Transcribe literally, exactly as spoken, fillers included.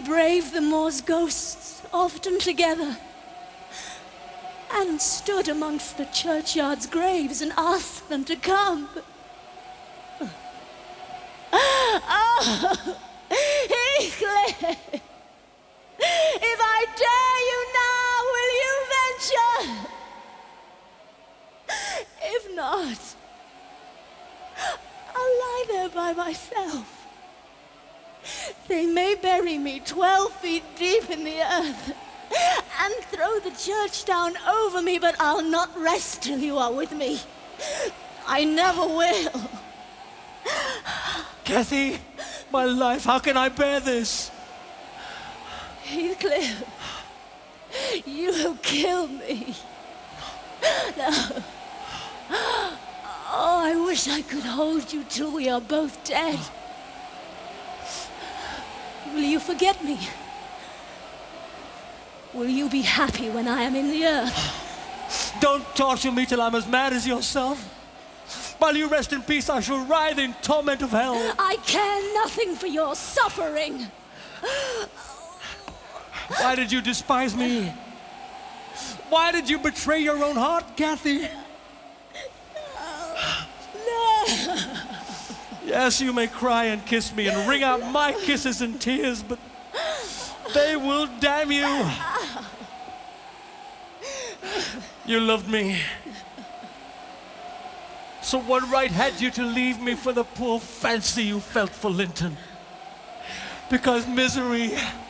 braved the moor's ghosts, often together, and stood amongst the churchyard's graves and asked them to come. Oh, Heathcliff! If I dare you now, will you venture? If not, I'll lie there by myself. They may bury me twelve feet deep in the earth and throw the church down over me, but I'll not rest till you are with me. I never will. Kathy, my life, how can I bear this? Heathcliff, you will kill me. No. Oh, I wish I could hold you till we are both dead. Will you forget me? Will you be happy when I am in the earth? Don't torture me till I'm as mad as yourself. While you rest in peace, I shall writhe in torment of hell. I care nothing for your suffering. Why did you despise me? Why did you betray your own heart, Kathy? No. Yes, you may cry and kiss me and wring out my kisses and tears, but they will damn you. You loved me. So what right had you to leave me for the poor fancy you felt for Linton? Because misery